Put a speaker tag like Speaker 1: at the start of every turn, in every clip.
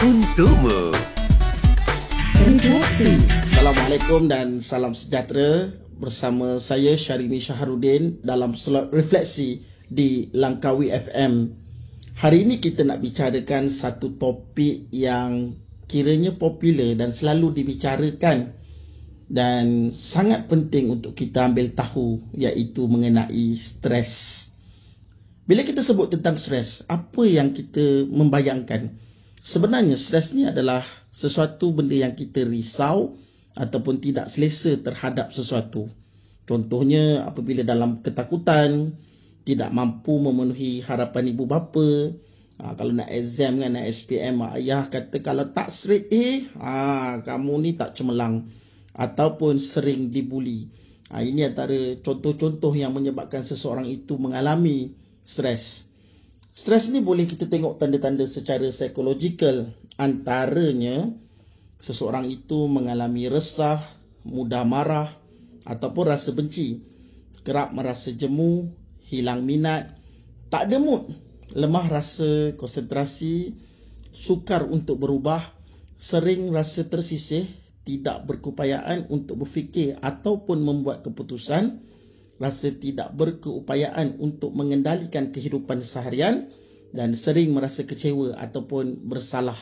Speaker 1: untukmu.
Speaker 2: Refleksi. Assalamualaikum dan salam sejahtera. Bersama saya Syarimi Syahrudin dalam slot refleksi di Langkawi FM. Hari ini kita nak bicarakan satu topik yang kiranya popular dan selalu dibicarakan dan sangat penting untuk kita ambil tahu, iaitu mengenai stres. Bila kita sebut tentang stres, apa yang kita membayangkan? Sebenarnya stres ni adalah sesuatu benda yang kita risau ataupun tidak selesa terhadap sesuatu. Contohnya apabila dalam ketakutan, tidak mampu memenuhi harapan ibu bapa. Kalau nak exam kan, nak SPM, mak ayah kata kalau tak straight A, kamu ni tak cemerlang. Ataupun sering dibuli. Ini antara contoh-contoh yang menyebabkan seseorang itu mengalami stres. Stres ni boleh kita tengok tanda-tanda secara psikologikal. Antaranya, seseorang itu mengalami resah, mudah marah ataupun rasa benci, kerap merasa jemu, hilang minat, tak ada mood, lemah rasa konsentrasi, sukar untuk berubah, sering rasa tersisih, tidak berkeupayaan untuk berfikir ataupun membuat keputusan, rasa tidak berkeupayaan untuk mengendalikan kehidupan seharian dan sering merasa kecewa ataupun bersalah.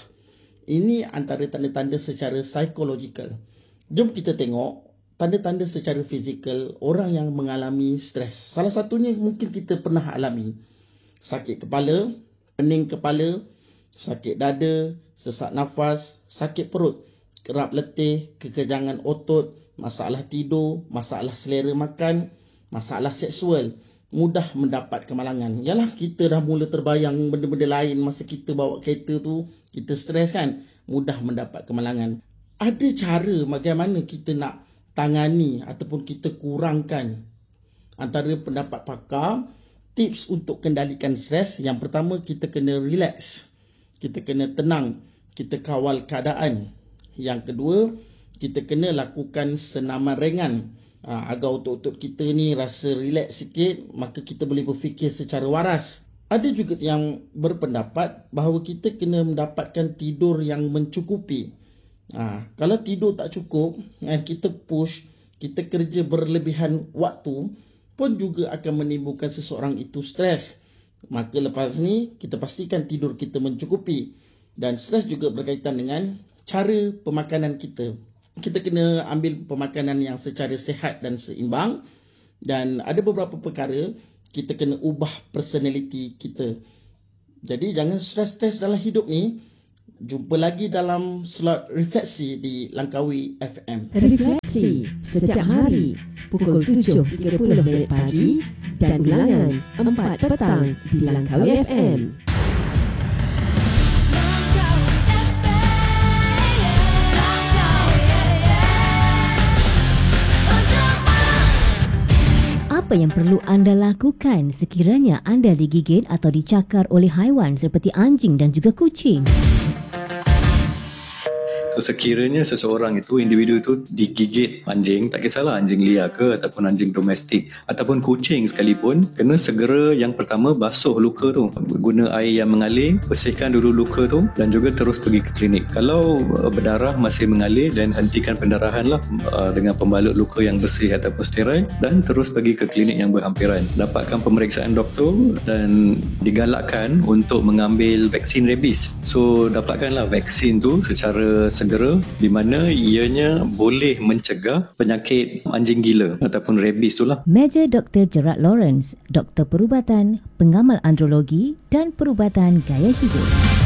Speaker 2: Ini antara tanda-tanda secara psikologikal. Jom kita tengok tanda-tanda secara fizikal orang yang mengalami stres. Salah satunya mungkin kita pernah alami. Sakit kepala, pening kepala, sakit dada, sesak nafas, sakit perut, kerap letih, kekejangan otot, masalah tidur, masalah selera makan, masalah seksual, mudah mendapat kemalangan. Yalah, kita dah mula terbayang benda-benda lain masa kita bawa kereta tu, kita stres kan, mudah mendapat kemalangan. Ada cara bagaimana kita nak tangani ataupun kita kurangkan. Antara pendapat pakar, tips untuk kendalikan stres, yang pertama kita kena relax, kita kena tenang, kita kawal keadaan. Yang kedua, kita kena lakukan senaman ringan agar otot-otot kita ni rasa relax sikit, maka kita boleh berfikir secara waras. Ada juga yang berpendapat bahawa kita kena mendapatkan tidur yang mencukupi. Kalau tidur tak cukup, kita push, kita kerja berlebihan waktu, pun juga akan menimbulkan seseorang itu stres. Maka lepas ni, kita pastikan tidur kita mencukupi. Dan stres juga berkaitan dengan cara pemakanan kita. Kita kena ambil pemakanan yang secara sihat dan seimbang. Dan ada beberapa perkara kita kena ubah personality kita. Jadi jangan stres-stres dalam hidup ni. Jumpa lagi dalam slot refleksi di Langkawi FM.
Speaker 3: Refleksi setiap hari pukul 7.30 pagi dan ulangan 4 petang di Langkawi FM. Apa yang perlu anda lakukan sekiranya anda digigit atau dicakar oleh haiwan seperti anjing dan juga kucing?
Speaker 4: So, sekiranya seseorang itu, individu itu digigit anjing, tak kisahlah anjing liar ke ataupun anjing domestik ataupun kucing sekalipun, kena segera yang pertama basuh luka tu, guna air yang mengalir, bersihkan dulu luka tu dan juga terus pergi ke klinik. Kalau berdarah masih mengalir, dan hentikan pendarahan lah dengan pembalut luka yang bersih ataupun steril, dan terus pergi ke klinik yang berhampiran. Dapatkan pemeriksaan doktor dan digalakkan untuk mengambil vaksin rabies. So dapatkanlah vaksin tu secara segera, di mana ianya boleh mencegah penyakit anjing gila ataupun rabies tu lah.
Speaker 3: Meja Dr. Gerard Lawrence, doktor perubatan, pengamal andrologi dan perubatan gaya hidup.